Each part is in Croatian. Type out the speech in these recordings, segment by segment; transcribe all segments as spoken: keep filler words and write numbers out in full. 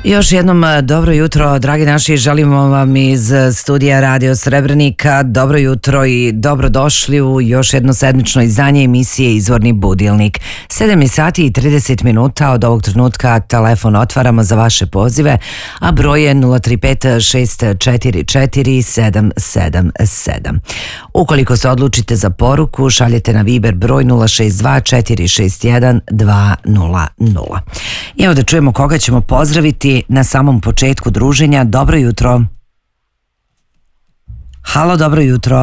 Još jednom dobro jutro, dragi naši, želimo vam iz studija Radio Srebrenika dobro jutro i dobrodošli u još jedno sedmično izdanje emisije Izvorni budilnik. sedam je sati i trideset minuta, od ovog trenutka telefon otvaramo za vaše pozive, a broj je nula tri pet šest četiri četiri sedam sedam sedam. Ukoliko se odlučite za poruku, šaljete na Viber broj nula šest dva četiri šest jedan dva nula nula. I evo da čujemo koga ćemo pozdraviti na samom početku druženja. Dobro jutro. Halo, dobro jutro.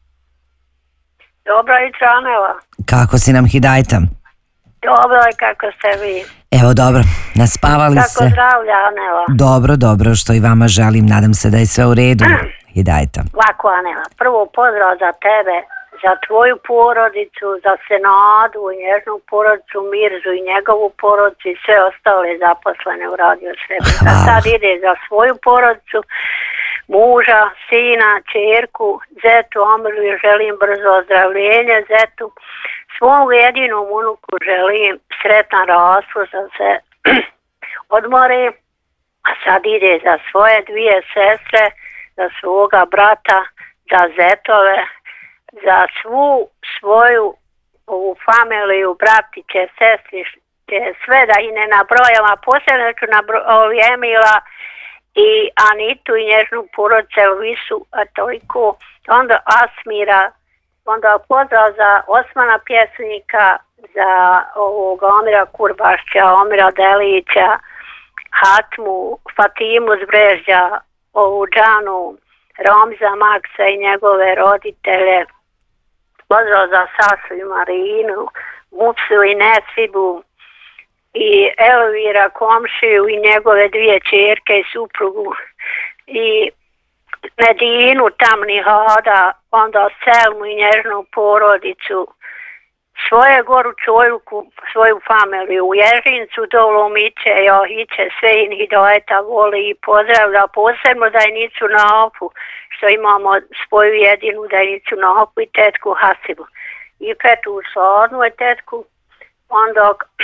Dobro jutro, Anela. Kako si nam, Hidajta? Dobro, kako ste vi? Evo, dobro, naspavali kako se? Kako zdravlja, Anela? Dobro, dobro, što i vama želim. Nadam se da je sve u redu, Hidajta. Lako, Anela. Prvo pozdrav za tebe, za tvoju porodicu, za Senadu, nježnu porodicu, Mirzu i njegovu porodicu i sve ostale zaposlene u Radio Srebrenika. Sad ide za svoju porodicu, muža, sina, čerku, zetu, Omiliju, želim brzo ozdravljenje, zetu, svom jedinom unuku želim sretan raspust da se odmore, a sad ide za svoje dvije sestre, za svoga brata, za zetove, za svu svoju ovu familiju, bratiće, sestriće, sve da i ne nabrojam, a posebno ću nabrojati Emila i Anitu i nježnu porodicu Elvisu, a toliko, onda Asmira, onda pozdrav za Osmana pjesnika, za ovog Omira Kurbašća, Omira Delića, Hatmu, Fatimu z Brežđa, ovu Džanu, Romza Maksa i njegove roditelje, pozdrav za Sasu i Marinu, Mupsu i Nesibu i Elvira komšiju i njegove dvije čerke i suprugu i Medinu Tamni Hada, onda Selmu i nježnu porodicu, svoje goru čojku, svoju familiju u Ježincu, Dolomiće, Johiće, sve in Hidojeta voli i pozdravlja, posebno Dajnicu Naopu, što imamo svoju jedinu Dajnicu Naopu i tetku Hasibu. I Petu Sornu i tetku, onda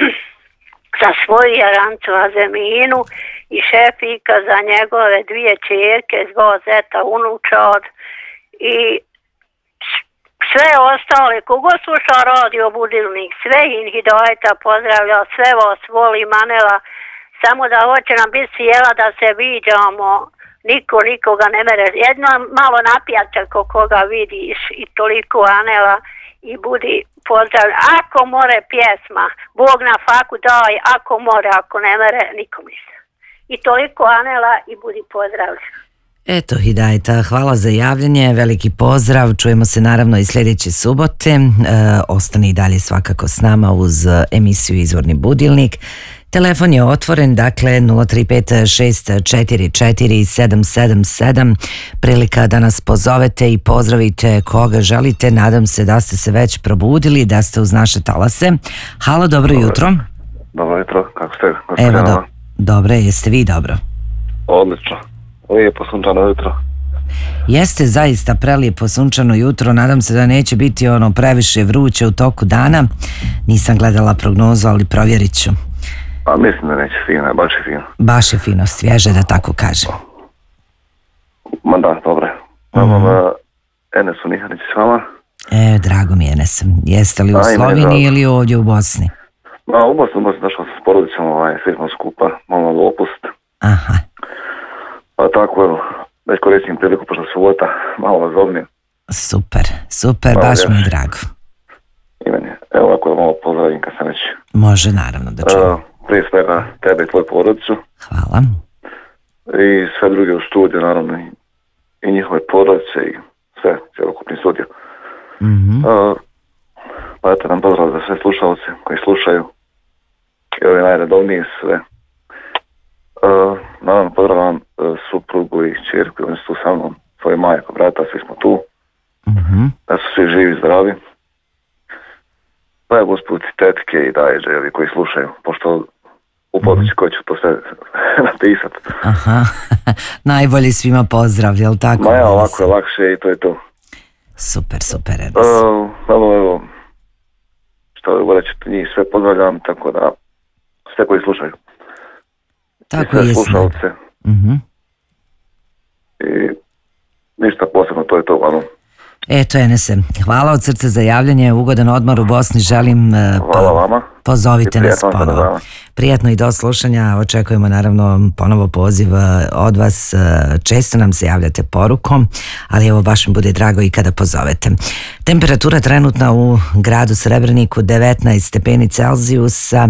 za svoju Jarancu Azeminu i Šefika za njegove dvije čerke, zvo zeta unučad i sve ostale, kogo sluša Radio Budilnik, sve in Hidojeta pozdravlja, sve vas voli, Manela, samo da hoće nam biti sjela da se viđamo, niko nikoga ne mere, jedno malo napijača ko koga vidiš i toliko, Anela, i budi pozdravlja, ako more pjesma, Bog na faku daj, ako more, ako ne mere, nikom ništa. I toliko, Anela, i budi pozdravlja. Eto, Hidajta, hvala za javljanje, veliki pozdrav, čujemo se naravno i sljedeće subote, e, ostani i dalje svakako s nama uz emisiju Izvorni budilnik. Telefon je otvoren, dakle nula tri pet šest četiri četiri sedam sedam sedam, prilika da nas pozovete i pozdravite koga želite, nadam se da ste se već probudili, da ste uz naše talase. Halo, dobro jutro. Dobro jutro, kako ste? Evo, do, dobre, jeste vi dobro? Odlično. Lijepo sunčano jutro. Jeste zaista prelijepo sunčano jutro, nadam se da neće biti ono previše vruće u toku dana. Nisam gledala prognozu, ali provjerit ću. A mislim da neće, fino, baš je fino. Baš je fino, svježe da tako kažem. Ma da, dobro. Imam mm. Enesu Nihanić s vama. E, drago mi je, Enes. Jeste li u Ajme, Sloveniji ili ovdje u Bosni? Ma, u Bosni, u Bosni došao sa porodicom, ovaj, svi smo skupa, malo malo opust. Aha. Pa tako, evo, već koristim priliku, pošto subota, malo vas zovnim. Super, super, malo baš još. mi je drago. I meni, evo ako da malo pozdravim kad sam već. Može, naravno, da čujem. Uh, prije svega tebe i tvoju porodicu. Hvala. I sve druge u studiju, naravno, i, i njihove porodice i sve, cjelokupni studio. Mm-hmm. Uh, pa eto nam pozdrav za sve slušalce koji slušaju i ove najredovnije sve. Uh, naravno pozdravljam uh, suprugu i čerku, oni su tu sa mnom, svoje majko, brata, svi smo tu. Mm-hmm. Da su svi živi, zdravi. Pa je usput tetke i dajeđevi koji slušaju, pošto u području mm-hmm. koji ću to sve napisat. Aha, najbolji svima pozdrav, jel tako? Ma ja, ovako je lakše i to je to. Super, super, Enes. Uh, evo, evo, što je reći, njih sve pozdravljam, tako da sve koji slušaju. Tako i sve je slušalce. Uh-huh. I ništa posebno, to je to uglavnom. Eto, Enese, hvala od srca za javljanje, ugodan odmor u Bosni želim. Hvala vama. Pozovite nas ponovo. Prijatno i do slušanja, očekujemo naravno ponovo poziv od vas, često nam se javljate porukom, ali evo baš mi bude drago i kada pozovete. Temperatura trenutna u gradu Srebreniku devetnaest stepeni Celzijusa,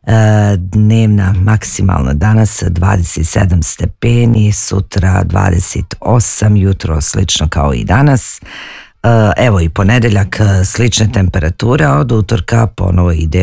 dnevna maksimalna danas dvadeset sedam stepeni, sutra dvadeset osam, jutro slično kao i danas. Evo i ponedeljak slične temperature, od utorka ponovo ide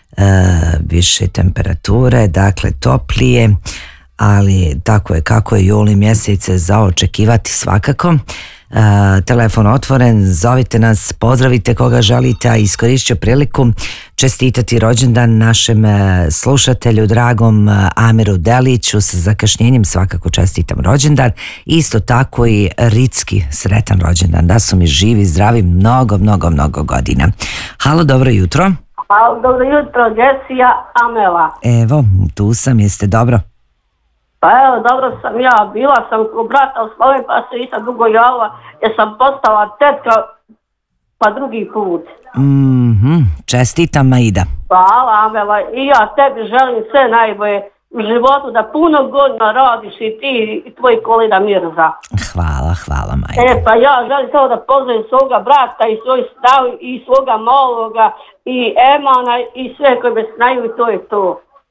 više temperature, dakle toplije, ali tako je kako je juli mjesec za očekivati svakako. Telefon otvoren, zovite nas, pozdravite koga želite, a iskorišću priliku čestitati rođendan našem slušatelju dragom Amiru Deliću, sa zakašnjenjem svakako čestitam rođendan, isto tako i Ricki sretan rođendan, da su mi živi, zdravi mnogo, mnogo, mnogo godina. Halo, dobro jutro. Halo, dobro jutro, Jesija Amela. Evo, tu sam, jeste dobro? Pa evo, dobro sam ja, bila sam u brata u Sloveniji, pa se nisam dugo javila, jer sam postala tetka, pa drugi put. Mm-hmm. Čestitam, Maida. Hvala, Amela, i ja tebi želim sve najbolje u životu, da puno godina radiš i ti i tvoj kolega Mirza. Hvala, hvala, Maida. E, pa ja želim samo da pozdravim svoga brata i svoj stav i svoga maloga i Emana i sve koji me znaju i to je to.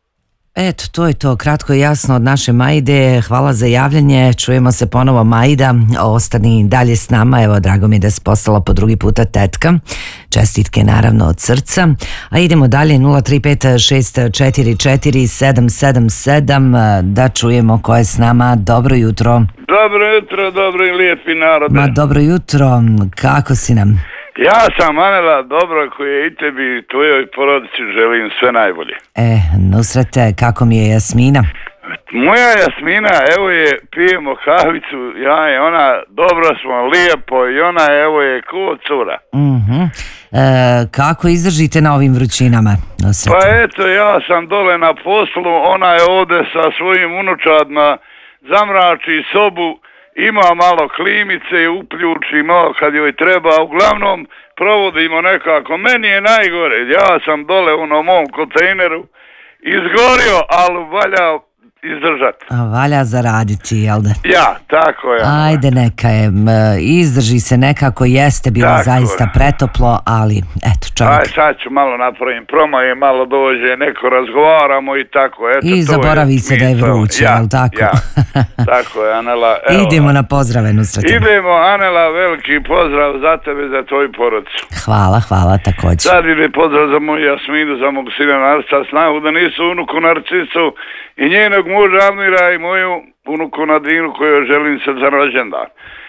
Eto, to je to, kratko i jasno od naše Majde. Hvala za javljanje, čujemo se ponovo, Majda, ostani dalje s nama, evo, drago mi je da se postala po drugi puta tetka, čestitke naravno od srca, a idemo dalje, nula tri pet šest četiri četiri sedam sedam sedam, da čujemo ko je s nama. Dobro jutro. Dobro jutro, dobro i lijepi narode. Ma dobro jutro, kako si nam? Ja sam Anela, dobro, koji je i tebi i tvojoj porodici želim sve najbolje. E, Nusrete, kako mi je Jasmina? Moja Jasmina, evo je, pijemo kahvicu, ja i ona, dobro smo, lijepo, i ona, evo je, ko cura. Uh-huh. E, kako izdržite na ovim vrućinama, Nusrete? Pa eto, ja sam dole na poslu, ona je ovdje sa svojim unučadima, zamrači sobu, ima malo klimice i uključi malo kad joj treba, uglavnom provodimo nekako. Meni je najgore, ja sam dole u onom mom kontejneru izgorio, ali valja izdržati. Valja zaraditi, jel da? Ja, tako je. Ajde, neka je, izdrži se nekako, jeste bilo tako zaista je pretoplo, ali eto, čovjek. Aj, sad ću malo napravim promaje, malo dođe, neko razgovaramo i tako. Eto, I zaboravi je se da je vruće, ja, jel tako? Ja, tako je, Anela. Evo. Idemo na pozdrave, Nusrete. Idemo, Anela, veliki pozdrav za tebe, za tvoju porodicu. Hvala, hvala, također. Sad ide pozdrav za moju Jasminu, za mog sina Narca, snahu da nisu unuku Narcisu i njenog muža Amira i moju unuku Nadinu koju želim se za rođendan.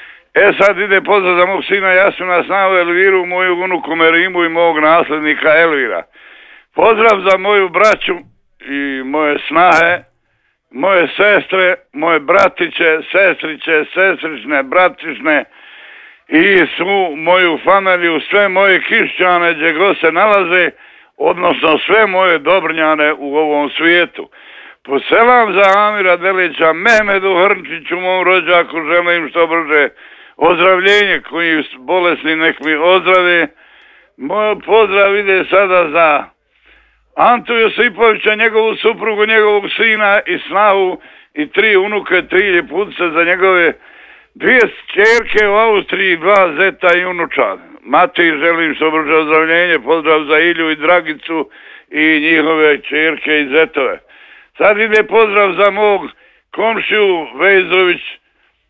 E sad ide pozdrav za mog sina Jasmina, snahu Elviru, moju unuku Merimu i mog nasljednika Elvira. Pozdrav za moju braću i moje snahe, moje sestre, moje bratiće, sestriće, sestrične, bratične i svu moju familiju, sve moje kišćane gdje god se nalaze, odnosno sve moje dobrnjane u ovom svijetu. Poselam za Amira Delića, Mehmedu Hrnčiću, mom rođaku, želim što brže ozdravljenje, koji bolesni nek mi ozdrave. Moj pozdrav ide sada za Antu Josipovića, njegovu suprugu, njegovog sina i snahu i tri unuke, tri ljeputice za njegove dvije čerke u Austriji, dva zeta i unučad. Mati, želim što brže ozdravljenje, pozdrav za Ilju i Dragicu i njihove čerke i zetove. Sad ide pozdrav za mog komšiju Vejzović e,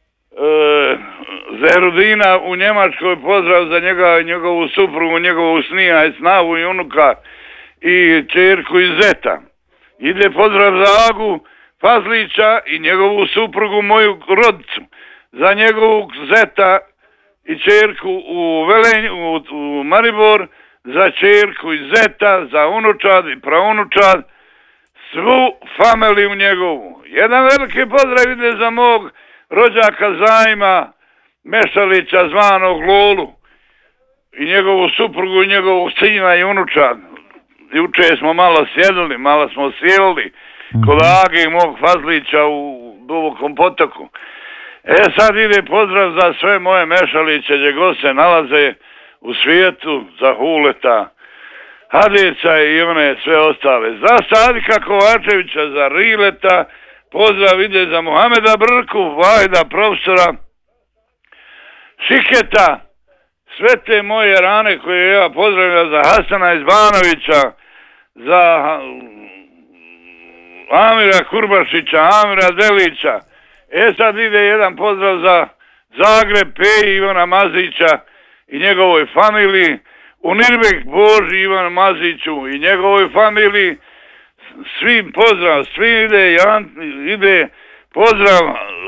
Zerudina u Njemačkoj, pozdrav za njega i njegovu suprugu, njegovu snija i snavu i unuka i čerku i zeta. Ide pozdrav za Agu Fazlića i njegovu suprugu, moju rodicu, za njegovog zeta i čerku u Velenju, u, u Maribor, za čerku i zeta, za unučad i praunučad, svu familiju njegovu. Jedan veliki pozdrav ide za mog rođaka Zajma Mešalića zvanog Lolu i njegovu suprugu i njegovog sina i unučad. Juče smo malo sjedili, malo smo sjelili mm-hmm. kod Age i mog Fazlića u Dubokom potoku. E sad ide pozdrav za sve moje mešaliće gdje god se nalaze u svijetu, za Huleta, Hadeca i one sve ostale. Za Sadika Kovačevića, za Rileta, pozdrav ide za Mohameda Brku, Vajda, profesora Šiketa, sve te moje rane koje ja pozdravljam, za Hasana Izbanovića, za Amira Kurbašića, Amira Delića. E sad ide jedan pozdrav za Zagreb, Peji Ivana Mazića i njegovoj familiji, u Nirbek Boži Ivan Maziću i njegovoj familiji, svim pozdrav, svim ide, Jan, ide pozdrav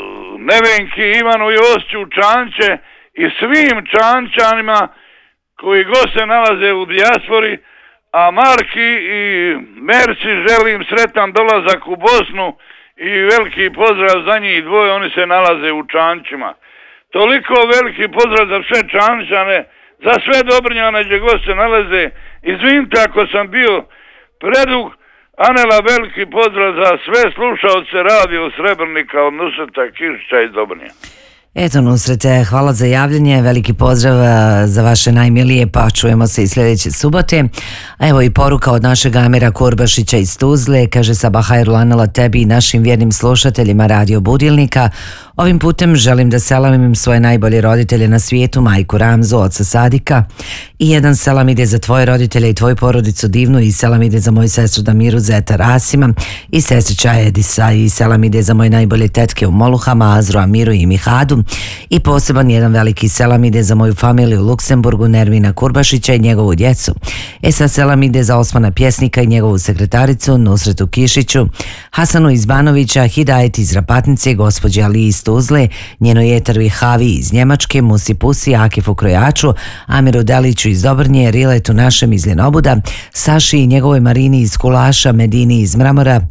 Nevenki, Ivanu Josiću, Čanče i svim Čančanima koji god se nalaze u dijaspori, a Marki i Merci želim sretan dolazak u Bosnu i veliki pozdrav za njih dvoje, oni se nalaze u Čančima. Toliko veliki pozdrav za sve Čančane, za sve Dobrnjane gdje god se nalaze. Izvinite ako sam bio predug. Anela, veliki pozdrav za sve slušalce Radio Srebrnika od Nusreta Kišića iz Dobrnje. Eto, Nusrete, hvala za javljanje, veliki pozdrav za vaše najmilije, pa čujemo se i sljedeće subote. A evo i poruka od našeg Amira Kurbašića iz Tuzle, kaže Sabahajru Anela tebi i našim vjernim slušateljima Radio Budilnika. Ovim putem želim da selamim svoje najbolje roditelje na svijetu, majku Ramzu, oca Sadika, i jedan selam ide za tvoje roditelje i tvoju porodicu Divnu, i selam ide za moju sestru Damiru, zeta Rasima i sestrića Edisa, i selam ide za moje najbolje tetke u Moluhama, Azru, Amiru i Mihadu, i poseban jedan veliki selam ide za moju familiju u Luksemburgu, Nermina Kurbašića i njegovu djecu. E sad selam ide za Osmana Pjesnika i njegovu sekretaricu Nusretu Kišiću, Hasanu Izbanovića, Hidajet iz Rapatnice, gospođi Ali iz Tuzle, njenoj Etervi Havi iz Njemačke, Musi Pusi, Akifu Krojaču, Amiru Deliću iz Dobrnje, Riletu našem iz Ljenobuda, Saši i njegovoj Marini iz Kulaša, Medini iz Mramora,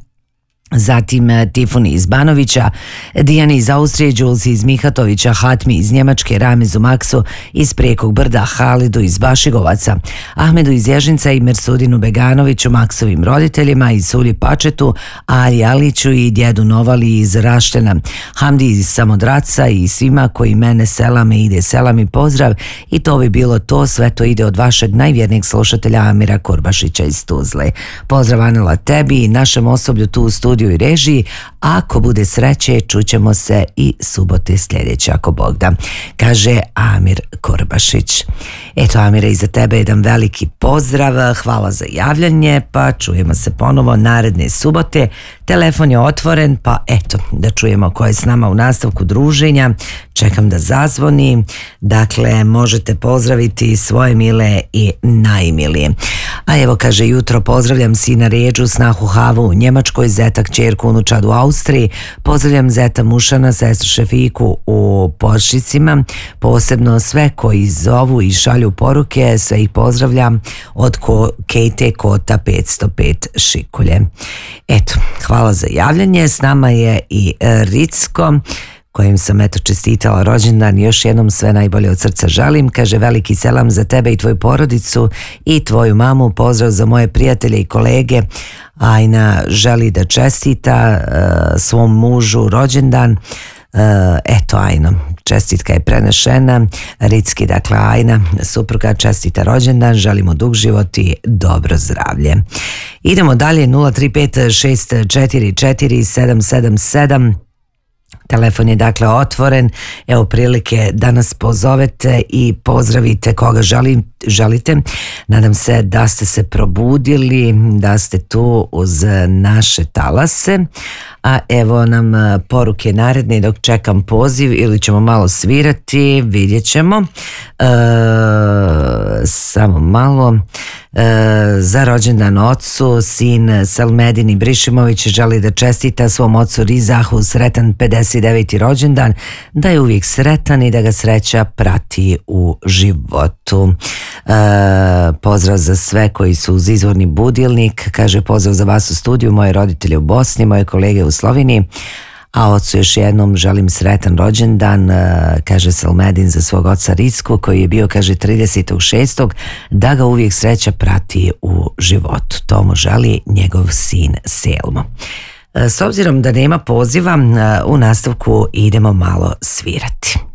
zatim Tifuni iz Banovića, Dijani iz Austrije, Đulci iz Mihatovića, Hatmi iz Njemačke, Ramizu Maksu iz Prijekog brda, Halidu iz Bašigovaca, Ahmedu iz Ježinca i Mersudinu Beganoviću, Maksovim roditeljima, i Suli Pačetu, Ali Aliću i djedu Novali iz Raštena, Hamdi iz Samodraca i svima koji mene selame, ide selam i pozdrav. I to bi bilo to, sve to ide od vašeg najvjernijeg slušatelja Amira Kurbašića iz Tuzle. Pozdrav Anela tebi i našem osoblju tu u studiju i režiji. Ako bude sreće, čućemo se i subote sljedeće, ako Bog da, kaže Amir Kurbašić. Eto, Amire, i za tebe jedan veliki pozdrav, hvala za javljanje, pa čujemo se ponovo naredne subote. Telefon je otvoren, pa eto, da čujemo ko je s nama u nastavku druženja. Čekam da zazvoni. Dakle, možete pozdraviti svoje mile i najmilije. A evo, kaže, jutro pozdravljam sina Ređu, snahu Havu u Njemačkoj, zeta kćerku unučad u Austriji, pozdravljam zeta Mušana, sestru Šefiku u Pošicima, posebno sve koji zovu i šalju poruke, sve ih pozdravljam od ko, Kejte Kota petsto pet Šikulje. Eto, hvala za javljanje. S nama je i Ricko, kojim sam eto čestitala rođendan. Još jednom sve najbolje od srca želim. Kaže, veliki selam za tebe i tvoju porodicu i tvoju mamu. Pozdrav za moje prijatelje i kolege. Ajna želi da čestita uh, svom mužu rođendan. Uh, eto, Ajno, čestitka je prenešena. Ricki, dakle Ajna, supruga, čestita rođendan, želimo dug život i dobro zdravlje. Idemo dalje. Nula tri pet šest četiri četiri sedam sedam sedam. Telefon je dakle otvoren. Evo prilike da nas pozovete i pozdravite koga želi, želite. Nadam se da ste se probudili, da ste tu uz naše talase. A evo nam poruke naredne dok čekam poziv, ili ćemo malo svirati, vidjet ćemo. E, samo malo. E, za rođendan ocu, sin Selmedin Ibrišimović želi da čestita svom ocu Rizahu sretan pedeset deveti rođendan, da je uvijek sretan i da ga sreća prati u životu. E, pozdrav za sve koji su uz izvorni budilnik. Kaže, pozdrav za vas u studiju, moje roditelje u Bosni, moje kolege u Sloveniji, a ocu još jednom želim sretan rođendan, kaže Selmedin, za svog oca Ricku, koji je bio, kaže, tridesetog šestog da ga uvijek sreća prati u životu. To mu želi njegov sin Selmo. S obzirom da nema poziva, u nastavku idemo malo svirati.